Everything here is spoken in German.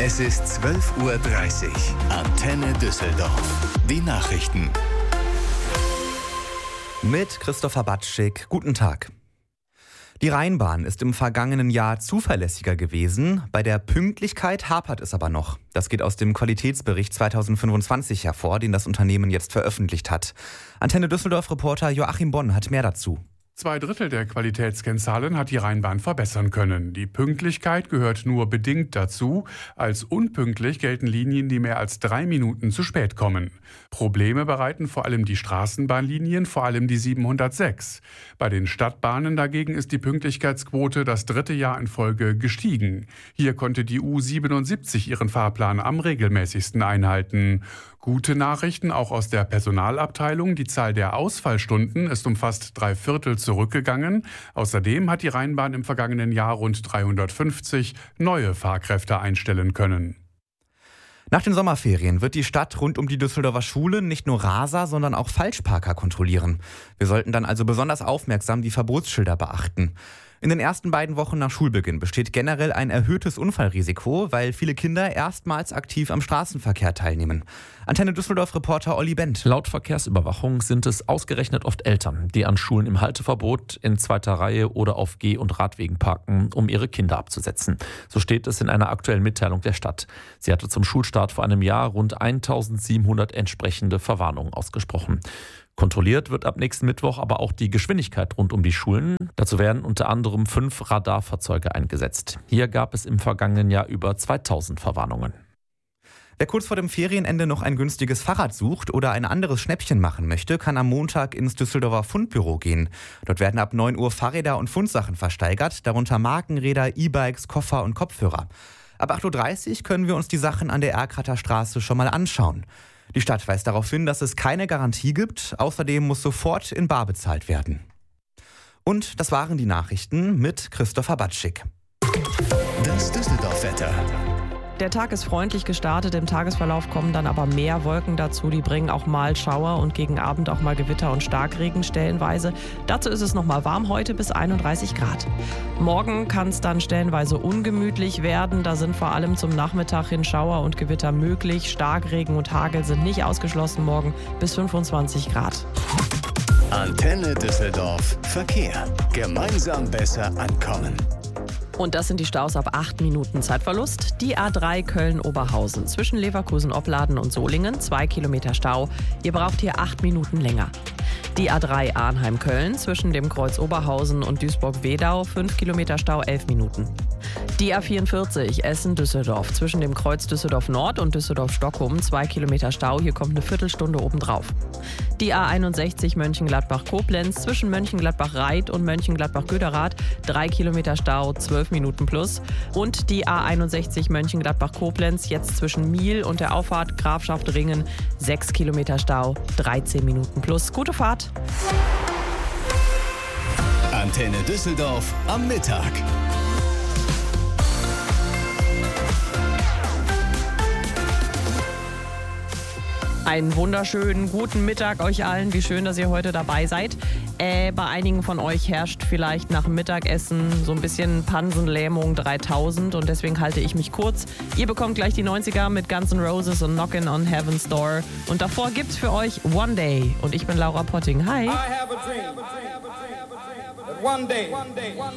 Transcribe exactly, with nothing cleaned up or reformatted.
Es ist zwölf Uhr dreißig. Antenne Düsseldorf. Die Nachrichten. Mit Christopher Batschik. Guten Tag. Die Rheinbahn ist im vergangenen Jahr zuverlässiger gewesen. Bei der Pünktlichkeit hapert es aber noch. Das geht aus dem Qualitätsbericht zweitausendfünfundzwanzig hervor, den das Unternehmen jetzt veröffentlicht hat. Antenne Düsseldorf-Reporter Joachim Bonn hat mehr dazu. Zwei Drittel der Qualitätskennzahlen hat die Rheinbahn verbessern können. Die Pünktlichkeit gehört nur bedingt dazu. Als unpünktlich gelten Linien, die mehr als drei Minuten zu spät kommen. Probleme bereiten vor allem die Straßenbahnlinien, vor allem die siebenhundertsechs. Bei den Stadtbahnen dagegen ist die Pünktlichkeitsquote das dritte Jahr in Folge gestiegen. Hier konnte die U siebenundsiebzig ihren Fahrplan am regelmäßigsten einhalten. Gute Nachrichten auch aus der Personalabteilung. Die Zahl der Ausfallstunden ist um fast drei Viertel zurückgegangen. Außerdem hat die Rheinbahn im vergangenen Jahr rund dreihundertfünfzig neue Fahrkräfte einstellen können. Nach den Sommerferien wird die Stadt rund um die Düsseldorfer Schulen nicht nur Raser, sondern auch Falschparker kontrollieren. Wir sollten dann also besonders aufmerksam die Verbotsschilder beachten. In den ersten beiden Wochen nach Schulbeginn besteht generell ein erhöhtes Unfallrisiko, weil viele Kinder erstmals aktiv am Straßenverkehr teilnehmen. Antenne Düsseldorf-Reporter Olli Bent. Laut Verkehrsüberwachung sind es ausgerechnet oft Eltern, die an Schulen im Halteverbot, in zweiter Reihe oder auf Geh- und Radwegen parken, um ihre Kinder abzusetzen. So steht es in einer aktuellen Mitteilung der Stadt. Sie hatte zum Schulstart vor einem Jahr rund eintausendsiebenhundert entsprechende Verwarnungen ausgesprochen. Kontrolliert wird ab nächsten Mittwoch aber auch die Geschwindigkeit rund um die Schulen. Dazu werden unter anderem fünf Radarfahrzeuge eingesetzt. Hier gab es im vergangenen Jahr über zweitausend Verwarnungen. Wer kurz vor dem Ferienende noch ein günstiges Fahrrad sucht oder ein anderes Schnäppchen machen möchte, kann am Montag ins Düsseldorfer Fundbüro gehen. Dort werden ab neun Uhr Fahrräder und Fundsachen versteigert, darunter Markenräder, E-Bikes, Koffer und Kopfhörer. Ab acht Uhr dreißig können wir uns die Sachen an der Erkrater Straße schon mal anschauen. Die Stadt weist darauf hin, dass es keine Garantie gibt. Außerdem muss sofort in bar bezahlt werden. Und das waren die Nachrichten mit Christopher Batschik. Das Düsseldorf-Wetter. Der Tag ist freundlich gestartet, im Tagesverlauf kommen dann aber mehr Wolken dazu, die bringen auch mal Schauer und gegen Abend auch mal Gewitter und Starkregen stellenweise. Dazu ist es noch mal warm heute bis einunddreißig Grad. Morgen kann es dann stellenweise ungemütlich werden, da sind vor allem zum Nachmittag hin Schauer und Gewitter möglich. Starkregen und Hagel sind nicht ausgeschlossen, morgen bis fünfundzwanzig Grad. Antenne Düsseldorf Verkehr. Gemeinsam besser ankommen. Und das sind die Staus ab acht Minuten Zeitverlust. Die A drei Köln-Oberhausen zwischen Leverkusen-Opladen und Solingen, zwei Kilometer Stau. Ihr braucht hier acht Minuten länger. Die A drei Arnheim-Köln zwischen dem Kreuz Oberhausen und Duisburg-Wedau, fünf Kilometer Stau, elf Minuten. Die A vierundvierzig Essen-Düsseldorf zwischen dem Kreuz Düsseldorf-Nord und Düsseldorf-Stockholm, zwei Kilometer Stau, hier kommt eine Viertelstunde obendrauf. Die A einundsechzig Mönchengladbach-Koblenz zwischen Mönchengladbach-Reit und Mönchengladbach-Göderath, drei Kilometer Stau, zwölf Minuten plus. Und die A einundsechzig Mönchengladbach-Koblenz jetzt zwischen Miel und der Auffahrt Grafschaft Ringen, sechs Kilometer Stau, dreizehn Minuten plus. Gute Fahrt! Antenne Düsseldorf am Mittag. Einen wunderschönen guten Mittag euch allen. Wie schön, dass ihr heute dabei seid. Äh, bei einigen von euch herrscht vielleicht nach dem Mittagessen so ein bisschen Pansenlähmung dreitausend und deswegen halte ich mich kurz. Ihr bekommt gleich die neunziger mit Guns N' Roses und Knockin' on Heaven's Door. Und davor gibt's für euch One Day. Und ich bin Laura Potting. Hi. I have a dream. One day.